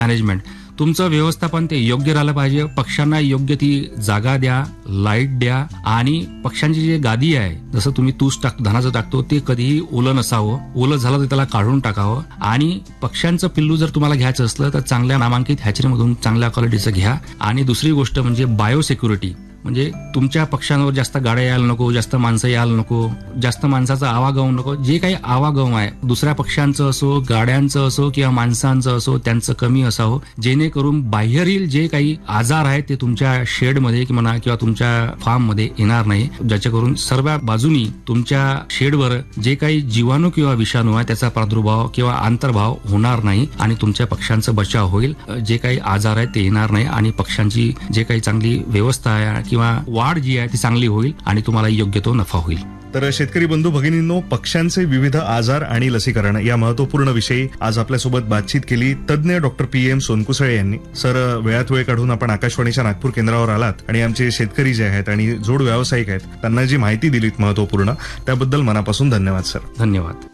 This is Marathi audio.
मॅनेजमेंट तुमचं व्यवस्थापन ते योग्य राहिलं पाहिजे. पक्ष्यांना योग्य ती जागा द्या, लाईट द्या आणि पक्ष्यांची जी गादी आहे, जसं तुम्ही तूस धानाचं टाकतो ते कधीही ओलं नसावं. ओलं झालं तर त्याला काढून टाकावं. आणि पक्ष्यांचं पिल्लू जर तुम्हाला घ्यायचं असलं तर चांगल्या नामांकित हॅचरीमधून चांगल्या क्वालिटीचं घ्या. आणि दुसरी गोष्ट म्हणजे बायोसिक्युरिटी, म्हणजे तुमच्या पक्ष्यांवर जास्त गाड्या यायला नको, जास्त माणसं यायला नको, जास्त माणसाचा आवागमन नको. जे काही आवागमन आहे दुसऱ्या पक्ष्यांचं असो, गाड्यांचं असो किंवा माणसांचं असो, त्यांचं कमी असावं, जेणेकरून बाहेरील जे काही आजार आहेत ते तुमच्या शेडमध्ये म्हणा किंवा तुमच्या फार्ममध्ये येणार नाही, ज्याच्याकरून सर्व बाजूनी तुमच्या शेडवर जे काही जीवाणू किंवा विषाणू आहे त्याचा प्रादुर्भाव किंवा अंतर्भाव होणार नाही आणि तुमच्या पक्ष्यांचा बचाव होईल. जे काही आजार आहेत ते येणार नाही आणि पक्ष्यांची जे काही चांगली व्यवस्था आहे किंवा वाढ जी आहे ती चांगली होईल आणि तुम्हाला योग्य तो नफा होईल. तर शेतकरी बंधू भगिनींनो, पक्ष्यांचे विविध आजार आणि लसीकरण या महत्वपूर्ण विषयी आज आपल्यासोबत बातचीत केली तज्ज्ञ डॉक्टर PM सोनकुसळे यांनी. सर, वेळात वेळ काढून आपण आकाशवाणीच्या नागपूर केंद्रावर आलात आणि आमचे शेतकरी जे आहेत आणि जोड व्यावसायिक आहेत त्यांना जी माहिती दिलीत महत्वपूर्ण, त्याबद्दल मनापासून धन्यवाद सर. धन्यवाद.